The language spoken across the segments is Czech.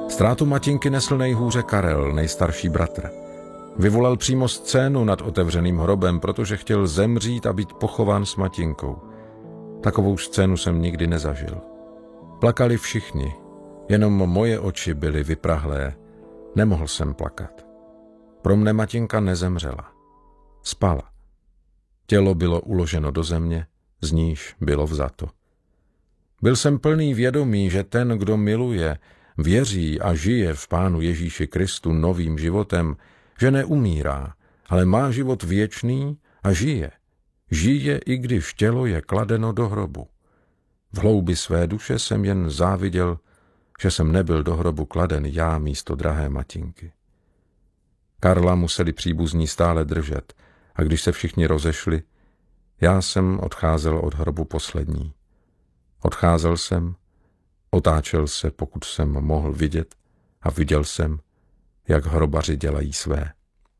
Ztrátu matinky nesl nejhůře Karel, nejstarší bratr. Vyvolal přímo scénu nad otevřeným hrobem, protože chtěl zemřít a být pochován s matinkou. Takovou scénu jsem nikdy nezažil. Plakali všichni, jenom moje oči byly vyprahlé. Nemohl jsem plakat. Pro mne matinka nezemřela. Spala. Tělo bylo uloženo do země, z níž bylo vzato. Byl jsem plný vědomí, že ten, kdo miluje, věří a žije v Pánu Ježíši Kristu novým životem, že neumírá, ale má život věčný a žije. Žije, i když tělo je kladeno do hrobu. V hloubi své duše jsem jen záviděl, že jsem nebyl do hrobu kladen já místo drahé matinky. Karla museli příbuzní stále držet a když se všichni rozešli, já jsem odcházel od hrobu poslední. Odcházel jsem, otáčel se, pokud jsem mohl vidět, a viděl jsem, jak hrobaři dělají své.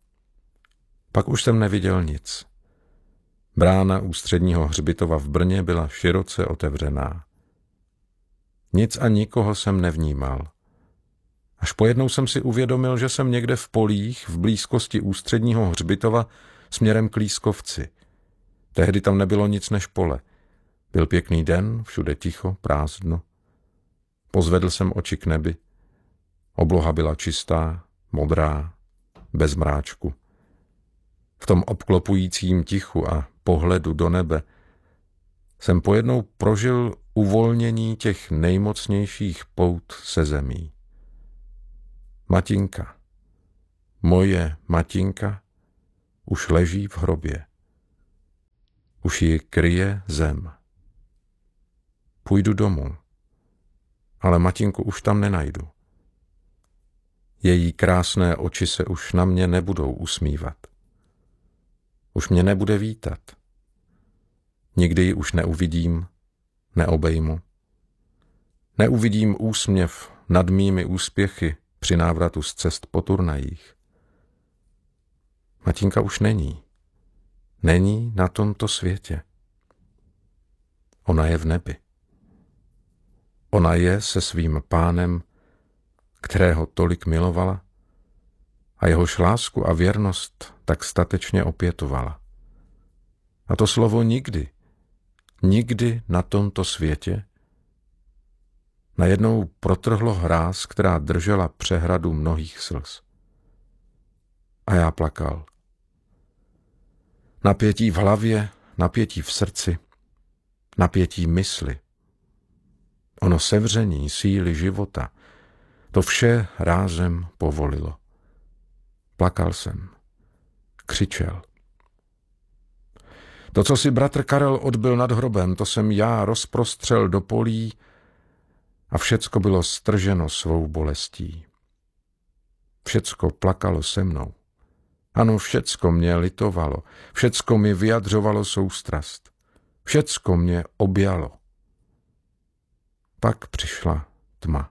Pak už jsem neviděl nic. Brána ústředního hřbitova v Brně byla široce otevřená. Nic a nikoho jsem nevnímal. Až pojednou jsem si uvědomil, že jsem někde v polích v blízkosti ústředního hřbitova směrem k Lískovci. Tehdy tam nebylo nic než pole. Byl pěkný den, všude ticho, prázdno. Pozvedl jsem oči k nebi. Obloha byla čistá, modrá, bez mráčku. V tom obklopujícím tichu a pohledu do nebe jsem pojednou prožil uvolnění těch nejmocnějších pout se zemí. Matinka, moje matinka, už leží v hrobě. Už ji kryje zem. Půjdu domů, ale matinku už tam nenajdu. Její krásné oči se už na mě nebudou usmívat. Už mě nebude vítat. Nikdy ji už neuvidím, neobejmu. Neuvidím úsměv nad mými úspěchy při návratu z cest po turnajích. Matinka už není. Není na tomto světě. Ona je v nebi. Ona je se svým Pánem, kterého tolik milovala a jehož lásku a věrnost tak statečně opětovala. A to slovo nikdy, nikdy na tomto světě najednou protrhlo hráz, která držela přehradu mnohých slz. A já plakal. Napětí v hlavě, napětí v srdci, napětí mysli. Ono sevření síly života, to vše rázem povolilo. Plakal jsem, křičel. To, co si bratr Karel odbyl nad hrobem, to jsem já rozprostřel do polí a všecko bylo strženo svou bolestí. Všecko plakalo se mnou. Ano, všecko mě litovalo, všecko mi vyjadřovalo soustrast. Všecko mě objalo. Pak přišla tma.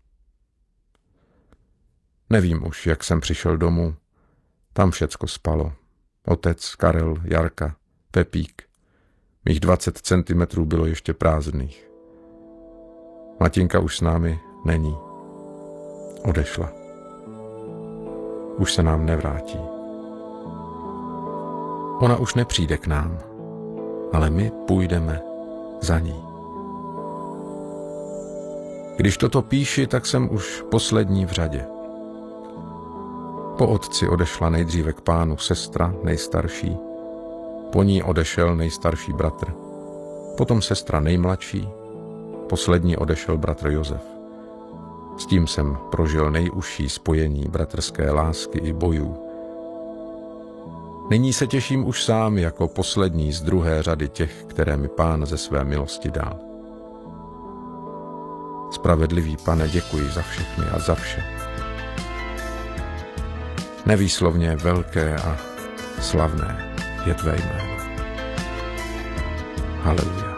Nevím už, jak jsem přišel domů. Tam všecko spalo. Otec, Karel, Jarka, Pepík. Mých 20 centimetrů bylo ještě prázdných. Matinka už s námi není. Odešla. Už se nám nevrátí. Ona už nepřijde k nám, ale my půjdeme za ní. Když toto píši, tak jsem už poslední v řadě. Po otci odešla nejdříve k Pánu sestra, nejstarší, po ní odešel nejstarší bratr, potom sestra nejmladší, poslední odešel bratr Josef. S tím jsem prožil nejužší spojení bratrské lásky i bojů. Nyní se těším už sám jako poslední z druhé řady těch, které mi Pán ze své milosti dal. Spravedlivý Pane, děkuji za všechny a za vše. Nevýslovně velké a slavné je tvé jméno. Haleluja.